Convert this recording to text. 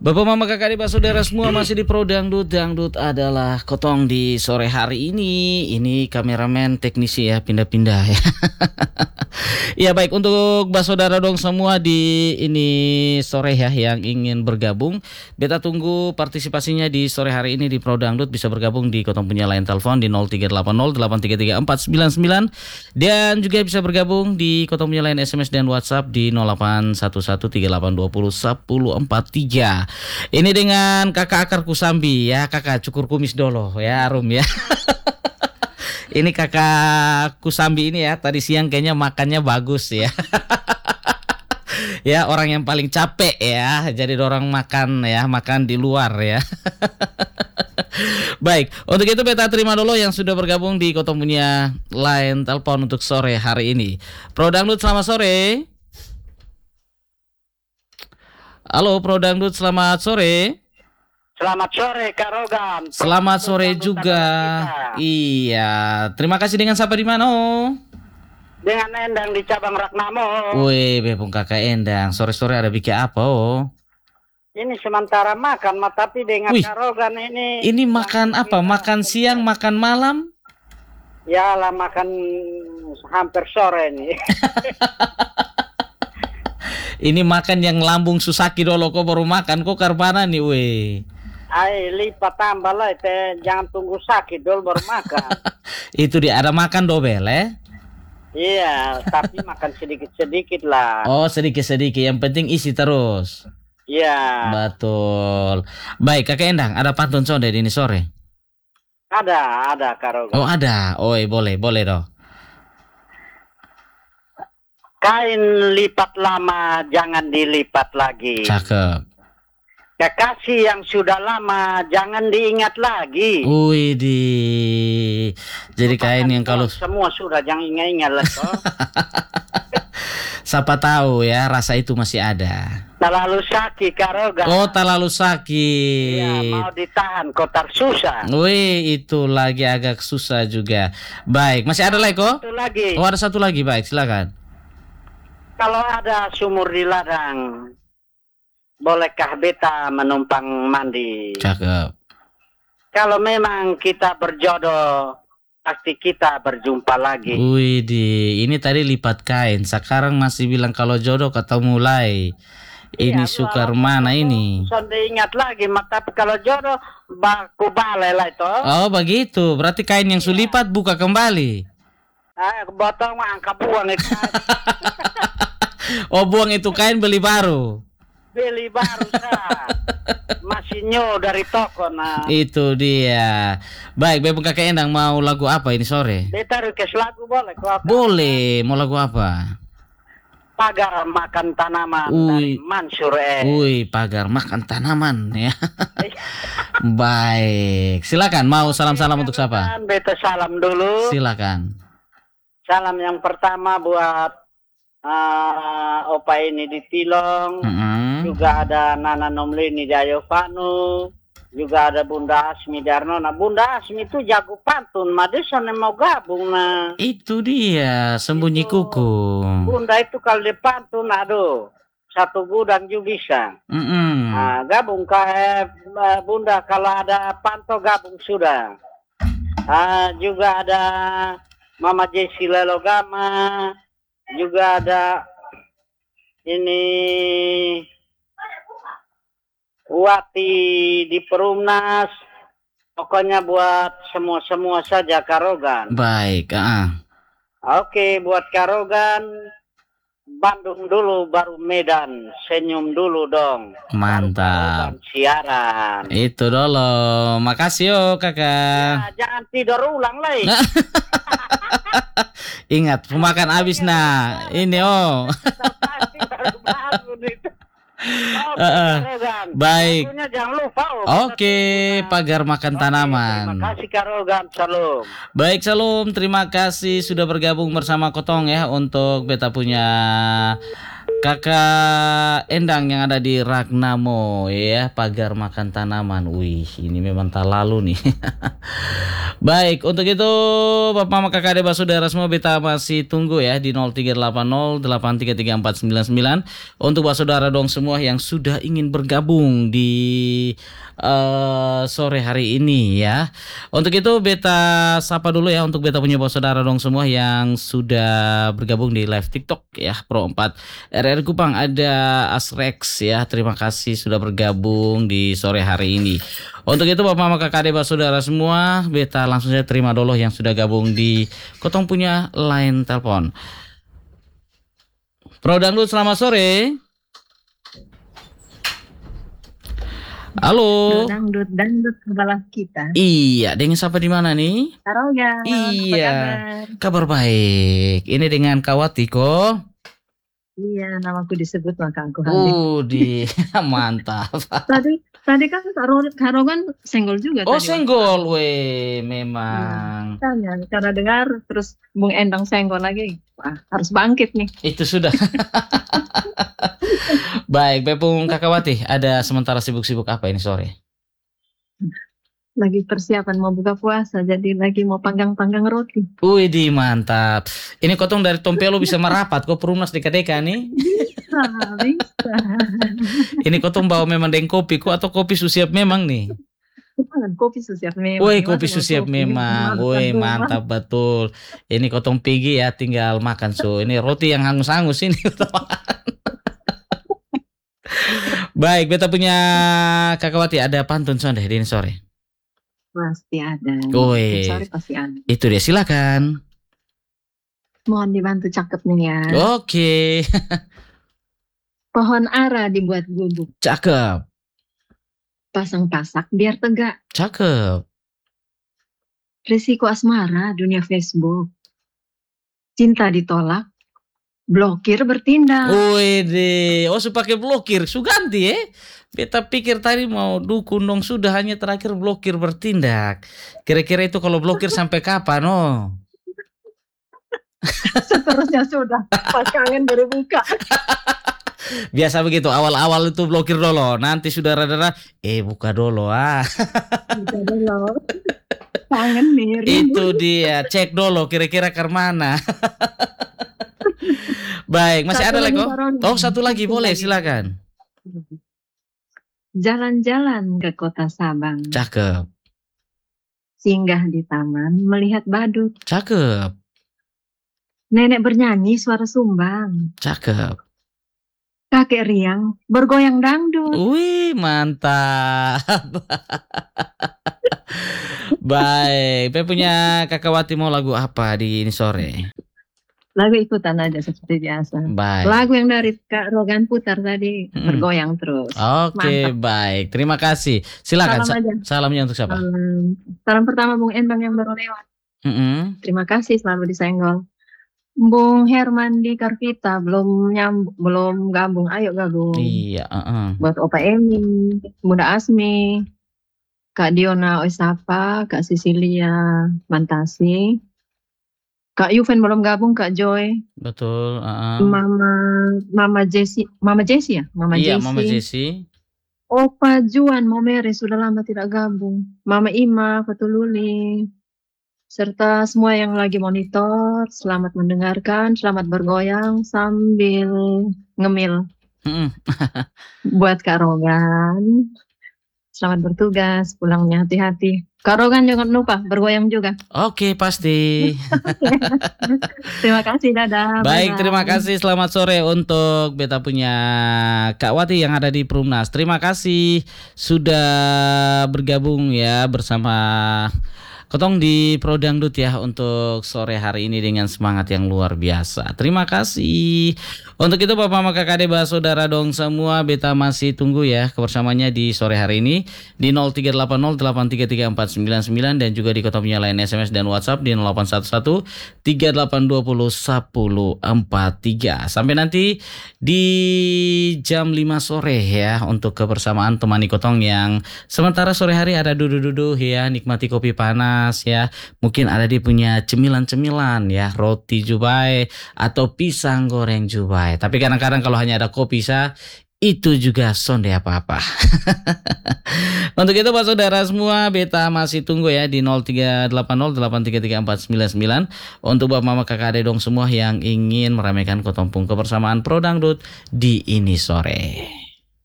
Bapak mama kakak adik saudara semua masih di Pro Dangdut. Dangdut adalah Kotong di sore hari ini. Ini kameramen teknisi ya, pindah-pindah ya. Ya baik, untuk saudara dong semua di ini sore ya yang ingin bergabung, beta tunggu partisipasinya di sore hari ini di Pro Dangdut. Bisa bergabung di Kotong punya line telepon di 0380 833499 dan juga bisa bergabung di Kotong punya line SMS dan WhatsApp di 081138201043. Ini dengan kakak akar kusambi ya, kakak cukur kumis dolo ya, Arum ya. Ini kakak kusambi ini ya, tadi siang kayaknya makannya bagus ya. Ya, orang yang paling capek ya, jadi orang makan ya, makan di luar ya. Baik, untuk itu beta terima dulu yang sudah bergabung di Kotong punya line telepon untuk sore hari ini. Pro Dangdut selamat sore. Halo Pro Dangdut, selamat sore. Selamat sore Kak Rogan. Selamat sore juga. Iya, terima kasih. Dengan siapa di mana? Dengan Endang di cabang Ragnamo. Wih, bepung kakak Endang. Sore-sore ada bikin apa Ini sementara makan, tapi dengan Kak Rogan ini. Ini makan apa? Makan siang, makan malam? Ya lah, makan hampir sore nih. Ini makan yang lambung susaki dulu kok baru makan kok karbana nih weh. Lipat tambah lah, jangan tunggu sakit dulu baru makan. Itu dia, ada makan dobel Iya, tapi makan sedikit-sedikit lah. Oh, sedikit-sedikit, yang penting isi terus. Iya. Betul. Baik, kakak Endang, ada pantun sonde di ini sore? Ada Kak Rogan. Oh ada, boleh dong. Kain lipat lama jangan dilipat lagi. Cakep. Kekasih yang sudah lama jangan diingat lagi. Wih jadi kain yang kalau semua sudah jangan ingat-ingat lah. siapa tahu ya rasa itu masih ada. Terlalu sakit Kak Rogan. Oh terlalu sakit. Ya, mau ditahan kotar susah. Wih itu lagi agak susah juga. Baik, masih ada lagi kok? Satu lagi. Oh ada satu lagi, baik silakan. Kalau ada sumur di ladang, bolehkah beta menumpang mandi? Cakep. Kalau memang kita berjodoh, pasti kita berjumpa lagi. Wih ini tadi lipat kain. Sekarang masih bilang kalau jodoh ketemu mulai. Ini sukar mana ini? Sudah ingat lagi, tapi kalau jodoh baku balai lah itu. Oh begitu, berarti kain yang sulipat buka kembali. Botol mah angka buang itu. Oh buang itu kain, beli baru. Beli baru sah. Masih new dari toko nah. Itu dia. Baik, Bebek Kakek Endang mau lagu apa ini sore? Beta request lagu boleh kok. Boleh, mau lagu apa? Pagar makan tanaman dari Mansur pagar makan tanaman ya. Baik, silakan. Mau salam-salam untuk siapa? Beta salam dulu. Silakan. Salam yang pertama buat opa ini di Tilong, juga ada Nana Nomlini di Ayovanu, juga ada Bunda Asmi Darnona. Bunda Asmi itu jago pantun, Madison yang mau gabung nah. Itu dia, sembunyi kuku. Bunda itu kalau di pantun, aduh, satu gudang juga bisa. Nah, gabung Bunda kalau ada panto gabung sudah. Juga ada Mama Jesi Lelogama. Juga ada ini Wati di Perumnas. Pokoknya buat semua saja Kak Rogan. Baik, Oke, buat Kak Rogan, Bandung dulu baru Medan, senyum dulu dong. Mantap. Siaran. Itu dulu. Makasih kakak. Ya, jangan tidur ulang lagi. Ingat, pemakan habis nah. Ini baik. Jangan lupa. Oke, pagar makan tanaman. Terima kasih Kak Rogan, salam. Baik, salam. Terima kasih sudah bergabung bersama Kotong ya untuk beta punya Kakak Endang yang ada di Ragnamo ya, pagar makan tanaman. Wih, ini memang tak lalu nih. Baik, untuk itu Bapak Mama Kakak Adik Saudara semua, beta masih tunggu ya di 0380833499 untuk saudara dong semua yang sudah ingin bergabung di sore hari ini ya. Untuk itu beta sapa dulu ya untuk beta punya saudara dong semua yang sudah bergabung di live TikTok ya Pro 4 RR Kupang. Ada Asrex ya, terima kasih sudah bergabung di sore hari ini. Untuk itu Bapak Mama Kakak Adik Saudara semua, beta langsung saja terima dulu yang sudah gabung di Kotong punya line telepon. Pro Dangdut, selamat sore. Halo. Dangdut kepala kita. Iya, dengan siapa di mana nih? Karoga. Iya. Kabar baik. Ini dengan Kawati kok. Iya, namaku disebut maka aku di mantap. Tadi kan Karogan senggol juga. Oh, tadi senggol, weh, memang. Karena dengar terus Bung Endang senggol lagi. Wah, harus bangkit nih. Itu sudah. Baik, Bepung Kakawati, ada sementara sibuk-sibuk apa ini sore? Lagi persiapan mau buka puasa, jadi lagi mau panggang-panggang roti. Wih, mantap. Ini Kotong dari Tompelo bisa merapat kok perumnas deka-deka nih. Bisa. Ini Kotong bawa memang dengan kopi kok atau kopi susiap memang nih? Kopi susiap memang. Woi, kopi susiap memang. Woi, mantap betul. Ini Kotong pergi ya, tinggal makan so. Ini roti yang hangus-hangus ini. Baik, beta punya Kakawati, ada pantun sonde di ini sore. Pasti ada. Woi. Sore pasti ada. Itu dia, silakan. Mohon dibantu cakep nih ya. Oke. Pohon ara dibuat gubuk. Cakep. Pasang pasak biar tegak. Cakep. Risiko asmara dunia Facebook. Cinta ditolak. Blokir bertindak. Wih, pakai blokir. Suganti ya. Beta pikir tadi mau dukun dong, sudah hanya terakhir blokir bertindak. Kira-kira itu kalau blokir sampai kapan oh? Seterusnya sudah. Pas kangen baru buka. Biasa begitu, awal-awal itu blokir dulu. Nanti sudah rada-rada, buka dulu Buka dulu. Kangen nih. Itu dia, cek dulu kira-kira ke mana. Baik, masih ada lagi kok? Oh, satu lagi boleh, silakan. Jalan-jalan ke kota Sabang. Cakep. Singgah di taman melihat badut. Cakep. Nenek bernyanyi suara sumbang. Cakep. Kakek riang bergoyang dangdut. Wih, mantap. Baik, Pe punya Kakawati mau lagu apa di ini sore? Lagu ikutan aja seperti biasa. Baik. Lagu yang dari Kak Rogan putar tadi bergoyang terus. Oke, baik. Terima kasih. Silakan. Salamnya untuk siapa? Salam pertama Bung Endang yang baru lewat. Terima kasih selalu disenggol. Bung Herman di Karvita belum gabung. Ayo gabung. Iya. Buat Opa Emi, Bunda Asmi, Kak Diona Oisapa, Kak Sisilia Mantasi. Kak Yuven belum gabung, Kak Joy. Betul. Mama Jessie ya? Mama Jessie. Opa Juan Momere sudah lama tidak gabung. Mama Ima, Fatululi. Serta semua yang lagi monitor, selamat mendengarkan, selamat bergoyang sambil ngemil. Buat Kak Rogan, selamat bertugas, pulangnya hati-hati. Kak Rogan jangan lupa bergoyang juga. Oke, pasti. Terima kasih, dadah. Baik, terima kasih. Selamat sore untuk beta punya Kak Wati yang ada di Perumnas. Terima kasih sudah bergabung ya bersama Kotong di Pro Dangdut ya untuk sore hari ini dengan semangat yang luar biasa. Terima kasih. Untuk itu Bapak Mama Kakak Adik Saudara dong semua, beta masih tunggu ya kebersamanya di sore hari ini di 0380833499 dan juga di Kotong punya line SMS dan WhatsApp di 0811382043. Sampai nanti di jam 5 sore ya untuk kebersamaan temani Kotong yang sementara sore hari ada duduk-duduk ya, nikmati kopi panas ya, mungkin ada dia punya cemilan-cemilan ya, roti jubai atau pisang goreng jubai. santai. Tapi kadang-kadang kalau hanya ada kopi itu juga sonde apa-apa. Untuk itu Pak Saudara semua, beta masih tunggu ya di 0380833499 untuk Bapak Mama Kakak Adek dong semua yang ingin meramaikan Kotompung kebersamaan Pro Dangdut di ini sore.